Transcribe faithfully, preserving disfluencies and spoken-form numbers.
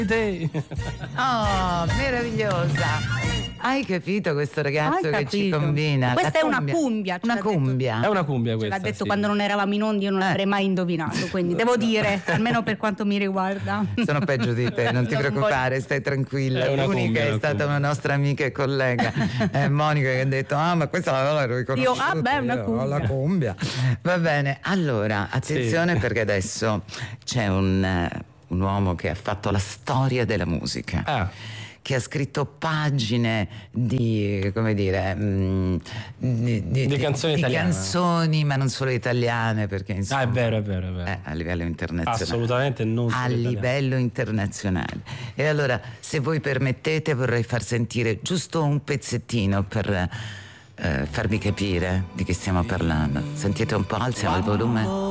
Oh, meravigliosa. Hai capito questo ragazzo Hai che capito. ci combina? Questa La è una cumbia, ce Una l'ha detto. cumbia. È una cumbia Ce questa. l'ha detto sì. quando non eravamo in onda, io non Eh. l'avrei mai indovinato, quindi devo dire, almeno per quanto mi riguarda. Sono peggio di te, non ti Non preoccupare, stai tranquilla. È una L'unica cumbia, è una stata cumbia. una nostra amica e collega, eh, Monica, che ha detto: ah, ma questa la l'ho riconosciuta. Io, ah, beh, una io, cumbia. La cumbia. Va bene, allora, attenzione, Sì. perché adesso c'è un, eh, un uomo che ha fatto la storia della musica. Ah. Che ha scritto pagine di, come dire, mh, di, di- Di canzoni di italiane. canzoni, ma non solo italiane, perché insomma, Ah, è vero, è vero, è vero. eh, a livello internazionale. Assolutamente non solo A italiane. livello internazionale. E allora, se voi permettete, vorrei far sentire giusto un pezzettino per eh, farvi capire di che stiamo parlando. Sentite un po', alziamo il volume.